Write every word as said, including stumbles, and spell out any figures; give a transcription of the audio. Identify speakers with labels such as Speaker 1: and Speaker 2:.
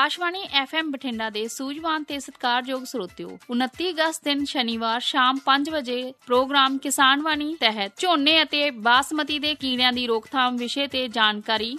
Speaker 1: Akashvani F M Bathinda ਦੇ ਸੂਝਵਾਨ ਤੇ ਸਤਿਕਾਰਯੋਗ ਸਰੋਤਿਓ, ਉਨੱਤੀ ਅਗਸਤ ਦਿਨ ਸ਼ਨੀਵਾਰ ਸ਼ਾਮ ਪੰਜ ਵਜੇ ਪ੍ਰੋਗਰਾਮ ਕਿਸਾਨ ਵਾਣੀ ਤਹਿਤ ਝੋਨੇ ਅਤੇ ਬਾਸਮਤੀ ਦੇ ਕੀੜਿਆਂ ਦੀ ਰੋਕਥਾਮ ਵਿਸ਼ੇ ਤੇ ਜਾਣਕਾਰੀ